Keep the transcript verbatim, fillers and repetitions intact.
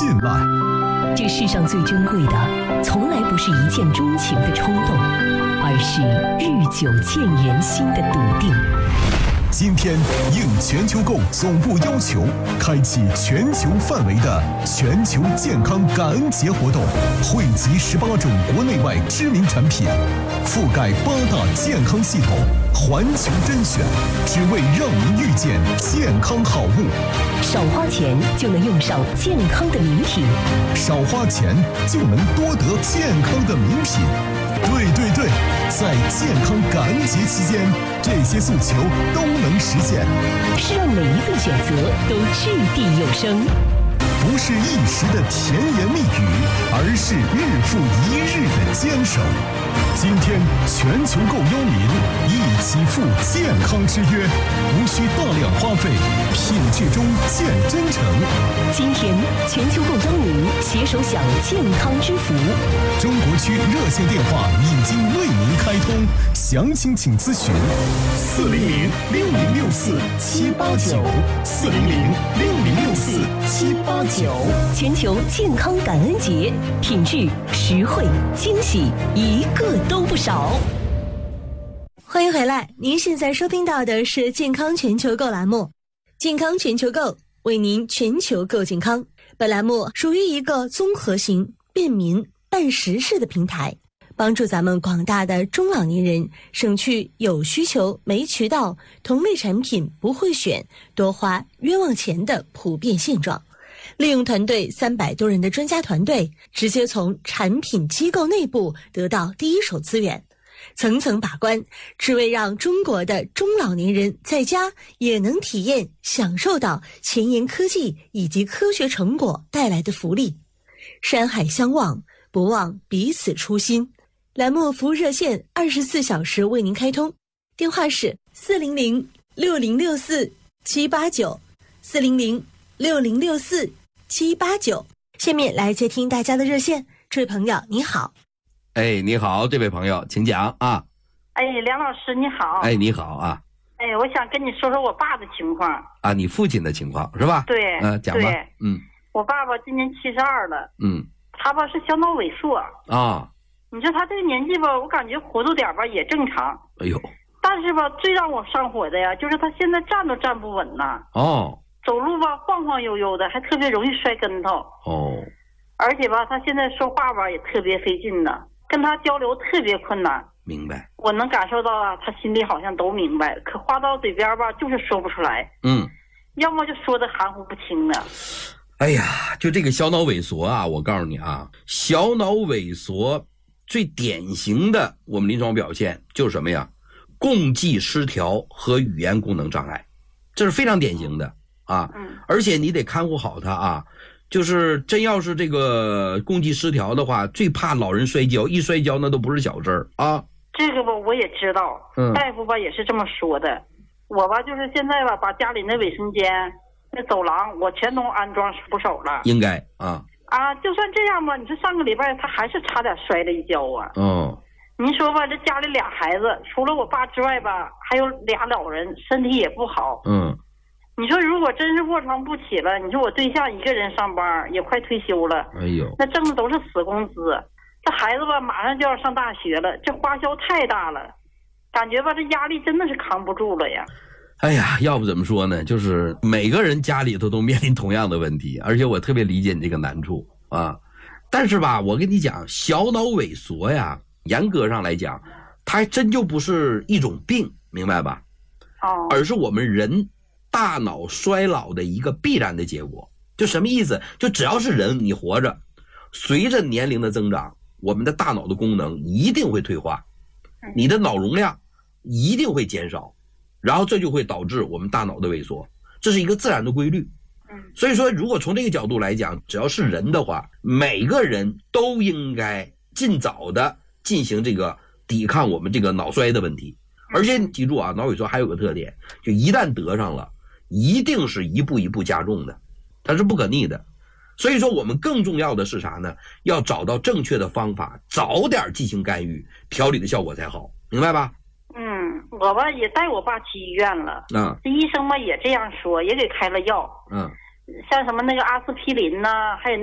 信赖。 这世上最珍贵的，从来不是一见钟情的冲动，而是日久见人心的笃定。 今天应全球购总部要求，开启全球范围的全球健康感恩节活动，汇集十八种国内外知名产品，覆盖八大健康系统，环球甄选，只为让您遇见健康好物。 少花钱就能用上健康的名品， 少花钱就能多得健康的名品。对对对，在健康感恩节期间，这些诉求都能实现， 是让每一份选择都掷地有声， 不是一时的甜言蜜语，而是日复一日的坚守。今天全球购邀您一起赴健康之约，无需大量花费，品质中见真诚。 今天全球购邀您携手享健康之福。 中国区热线电话已经为您开通，详情请咨询四零零六零六四七八九四零零六零六四七八九。 全球健康感恩节，品质、实惠、惊喜，一个都不少。 欢迎回来，您现在收听到的是健康全球购栏目，健康全球购为您全球购健康。本栏目属于一个综合型、便民、办实事的平台，帮助咱们广大的中老年人省去有需求没渠道、同类产品不会选、多花冤枉钱的普遍现状。利用团队三百多人的专家团队，直接从产品机构内部得到第一手资源，层层把关，只为让中国的中老年人在家也能体验享受到前沿科技以及科学成果带来的福利。山海相望，不忘彼此初心。栏目服务热线二十四小时为您开通，电话是四零零六零六四七八九四零零六零六四七八九。下面来接听大家的热线。这位朋友你好。 哎，你好，这位朋友请讲啊。 哎，梁老师你好。 哎，你好啊。 哎，我想跟你说说我爸的情况啊。你父亲的情况是吧？ 对， 嗯、呃，讲吧。嗯， 我爸爸今年七十二了。 嗯， 他吧是小脑萎缩啊。 你说他这个年纪吧，我感觉活动点吧也正常。 哎呦， 但是吧，最让我上火的呀，就是他现在站都站不稳呐。 哦。 走路吧晃晃悠悠的，还特别容易摔跟头。 哦。 而且吧，他现在说话吧也特别费劲呢，跟他交流特别困难。 明白。 我能感受到啊，他心里好像都明白，可话到嘴边吧就是说不出来。 嗯。 要么就说的含糊不清的。 哎呀，就这个小脑萎缩啊，我告诉你啊，小脑萎缩最典型的我们临床表现就是什么呀？共济失调和语言功能障碍，这是非常典型的啊。 嗯。 而且你得看护好他啊，就是真要是这个共济失调的话，最怕老人摔跤，一摔跤那都不是小事儿啊。 这个吧我也知道， 嗯， 大夫吧也是这么说的。我吧就是现在吧，把家里那卫生间、那走廊我全都安装扶手了。 应该啊。 啊，就算这样吧，你说上个礼拜他还是差点摔了一跤啊。 哦。 您说吧，这家里俩孩子，除了我爸之外吧，还有俩老人，身体也不好。 嗯。 你说如果真是卧床不起了，你说我对象一个人上班，也快退休了。 哎呦。 那挣的都是死工资，这孩子吧马上就要上大学了，这花销太大了，感觉吧这压力真的是扛不住了呀。 哎呀，要不怎么说呢，就是每个人家里头都面临同样的问题，而且我特别理解你这个难处啊。但是吧，我跟你讲，小脑萎缩呀，严格上来讲它还真就不是一种病，明白吧？ 哦。 而是我们人大脑衰老的一个必然的结果。就什么意思？就只要是人你活着，随着年龄的增长，我们的大脑的功能一定会退化，你的脑容量一定会减少，然后这就会导致我们大脑的萎缩，这是一个自然的规律。所以说如果从这个角度来讲，只要是人的话，每个人都应该尽早的进行这个抵抗我们这个脑衰的问题。而且你记住啊，脑萎缩还有个特点，就一旦得上了，一定是一步一步加重的，它是不可逆的。所以说我们更重要的是啥呢？要找到正确的方法，早点进行干预，调理的效果才好，明白吧？ 嗯，我吧也带我爸去医院了， 嗯， 这医生吧也这样说，也给开了药， 嗯， 像什么那个阿司匹林呐、啊，还有